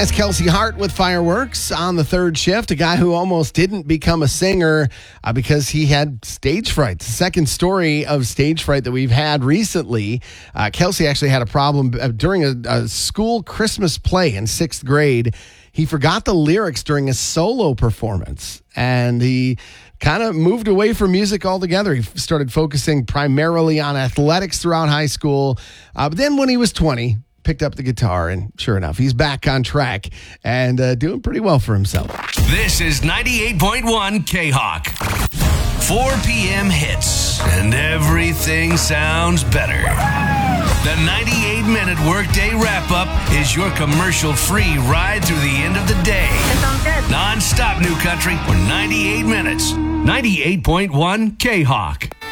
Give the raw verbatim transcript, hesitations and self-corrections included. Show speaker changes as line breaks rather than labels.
That's Kelsey Hart with Fireworks on the third shift, a guy who almost didn't become a singer uh, because he had stage fright. The second story of stage fright that we've had recently. Uh, Kelsey actually had a problem uh, during a, a school Christmas play in sixth grade. He forgot the lyrics during a solo performance, and he kind of moved away from music altogether. He started focusing primarily on athletics throughout high school. Uh, but then when he was twenty, picked up the guitar, and sure enough, he's back on track and uh, doing pretty well for himself.
This is ninety-eight point one K-Hawk. four p.m. hits, and everything sounds better. The ninety-eight minute workday wrap-up is your commercial-free ride through the end of the day.
That sounds good.
Non-stop new country for ninety-eight minutes. ninety-eight point one K-Hawk.